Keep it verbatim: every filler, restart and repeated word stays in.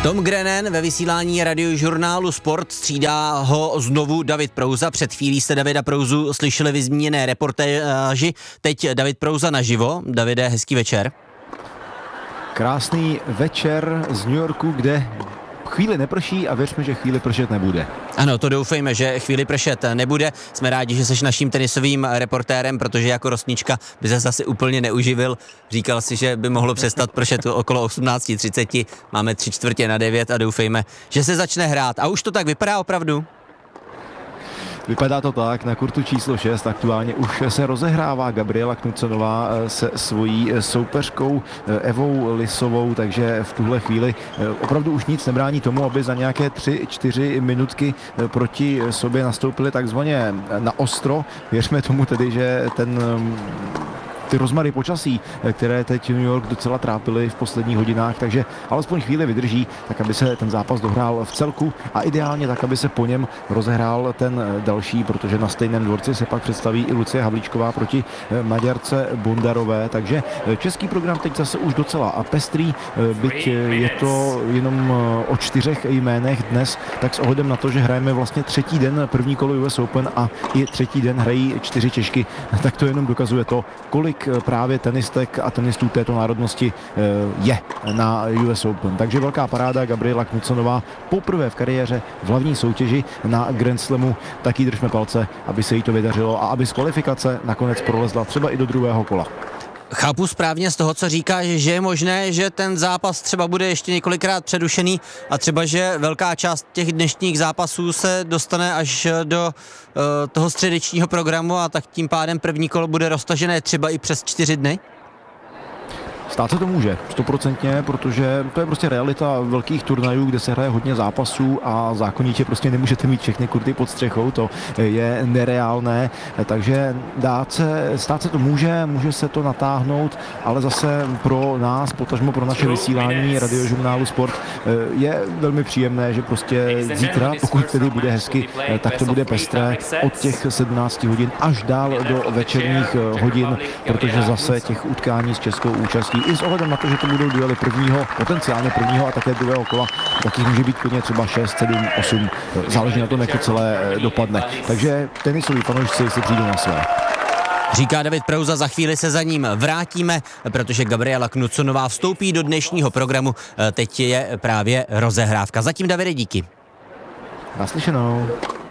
Tom Grennan ve vysílání radiožurnálu Sport, střídá ho znovu David Prouza. Před chvílí jste Davida Prouzu slyšeli ve zmíněné reportáži, teď David Prouza naživo. Davide, hezký večer. Krásný večer z New Yorku, kde chvíli neprší a věřme, že chvíli pršet nebude. Ano, to doufejme, že chvíli pršet nebude. Jsme rádi, že jsi naším tenisovým reportérem, protože jako rostnička by se zase úplně neuživil. Říkal si, že by mohlo přestat pršet okolo osmnáct třicet. Máme tři čtvrtě na devět a doufejme, že se začne hrát. A už to tak vypadá opravdu? Vypadá to tak, na kurtu číslo šest aktuálně už se rozehrává Gabriela Knutssonová se svojí soupeřkou Evou Lisovou, takže v tuhle chvíli opravdu už nic nebrání tomu, aby za nějaké tři čtyři minutky proti sobě nastoupili takzvaně na ostro. Věřme tomu tedy, že ten ty rozmary počasí, které teď New York docela trápily v posledních hodinách, takže alespoň chvíli vydrží, tak aby se ten zápas dohrál v celku a ideálně tak, aby se po něm rozehrál ten další, protože na stejném dvorci se pak představí i Lucie Havlíčková proti Maďarce Bondarové, takže český program teď zase už docela pestrý, byť je to jenom o čtyřech jménech dnes, tak s ohledem na to, že hrajeme vlastně třetí den první kolo U S Open a i třetí den hrají čtyři Češky, tak to jenom dokazuje to, kolik právě tenistek a tenistů této národnosti je na U S Open. Takže velká paráda, Gabriela Knutssonová poprvé v kariéře v hlavní soutěži na Grand Slamu, tak jí držme palce, aby se jí to vydařilo a aby z kvalifikace nakonec prolezla třeba i do druhého kola. Chápu správně z toho, co říkáš, že je možné, že ten zápas třeba bude ještě několikrát přerušený a třeba, že velká část těch dnešních zápasů se dostane až do uh, toho středečního programu a tak tím pádem první kolo bude roztažené třeba i přes čtyři dny? Stát se to může, stoprocentně, protože to je prostě realita velkých turnajů, kde se hraje hodně zápasů a zákonitě prostě nemůžete mít všechny kurty pod střechou, to je nereálné, takže dát se, stát se to může, může se to natáhnout, ale zase pro nás, potažmo pro naše vysílání radiožurnálu Sport je velmi příjemné, že prostě zítra, pokud tedy bude hezky, tak to bude pestré od těch sedmnácti hodin až dál do večerních hodin, protože zase těch utkání s českou účastí i s ohledem na to, že to budou duely prvního, potenciálně prvního a také druhého kola, tak jich může být klidně třeba šest, sedm, osm, záleží na tom, jak to celé dopadne. Takže tenisoví fanoušci si přijdou na své. Říká David Prouza, za chvíli se za ním vrátíme, protože Gabriela Knutssonová vstoupí do dnešního programu. Teď je právě rozehrávka. Zatím, Davide, díky. Naslyšenou.